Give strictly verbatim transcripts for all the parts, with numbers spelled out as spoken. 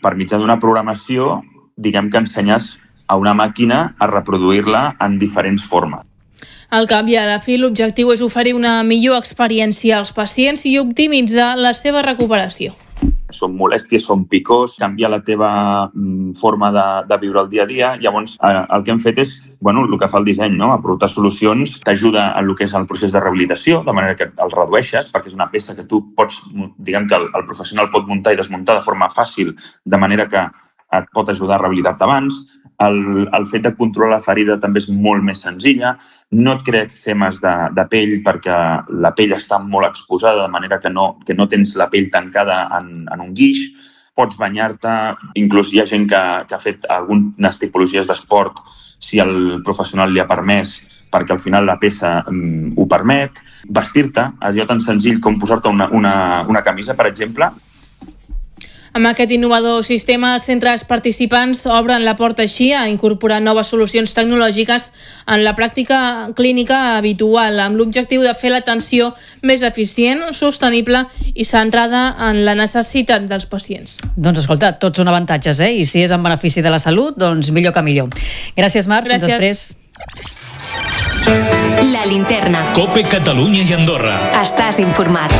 per mitjà d'una programació, diguem que ensenyes a una màquina a reproduir-la en diferents formes. Al cap i a la fi, l'objectiu és oferir una millor experiència als pacients i optimitzar la seva recuperació. Són molèsties, són picors, canviar la teva forma de, de viure el dia a dia. Llavors, eh, el que hem fet és, bueno, el que fa el disseny, no? Aportar solucions, t'ajuda en el que és el procés de rehabilitació, de manera que el redueixes, perquè és una peça que tu pots, diguem que el, el professional pot muntar i desmuntar de forma fàcil, de manera que et pot ajudar a rehabilitar-te abans. El, el fet de controlar la ferida també és molt més senzilla. No et crea eczemes de, de pell perquè la pell està molt exposada, de manera que no, que no tens la pell tancada en, en un guix. Pots banyar-te, inclús hi ha gent que, que ha fet algunes tipologies d'esport si el professional li ha permès, perquè al final la peça um, ho permet. Vestir-te, allò tan senzill com posar-te una, una, una camisa, per exemple. Amb aquest innovador sistema, els centres participants obren la porta així a incorporar noves solucions tecnològiques en la pràctica clínica habitual, amb l'objectiu de fer l'atenció més eficient, sostenible i centrada en la necessitat dels pacients. Doncs escolta, tots són avantatges, eh? I si és en benefici de la salut, doncs millor que millor. Gràcies, Marc. Gràcies. Fins després. La Linterna. COPE Catalunya i Andorra. Estàs informat.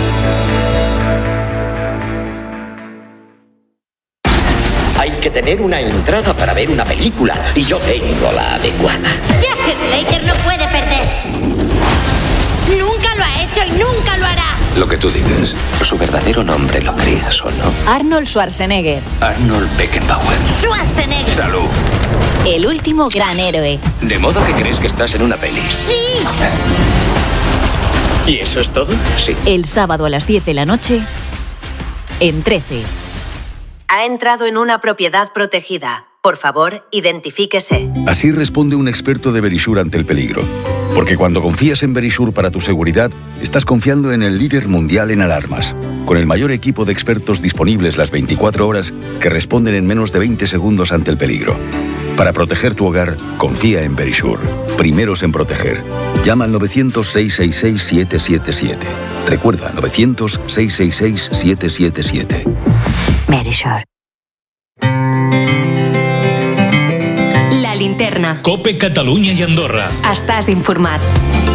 Hay que tener una entrada para ver una película y yo tengo la adecuada. Jack Slater no puede perder. Nunca lo ha hecho y nunca lo hará. Lo que tú digas. Su verdadero nombre, lo creas o no. Arnold Schwarzenegger. Arnold Beckenbauer. Schwarzenegger. Salud. El último gran héroe. De modo que crees que estás en una peli. Sí. ¿Y eso es todo? Sí. El sábado a las diez de la noche en trece. Ha entrado en una propiedad protegida. Por favor, identifíquese. Así responde un experto de Verisure ante el peligro. Porque cuando confías en Verisure para tu seguridad, estás confiando en el líder mundial en alarmas. Con el mayor equipo de expertos disponibles las veinticuatro horas que responden en menos de veinte segundos ante el peligro. Para proteger tu hogar, confía en Verisure. Primeros en proteger. Llama al novecientos, seiscientos sesenta y seis, siete siete siete. Recuerda, novecientos, seiscientos sesenta y seis, siete siete siete. Verisure. La Linterna. COPE Catalunya i Andorra. Estàs informat.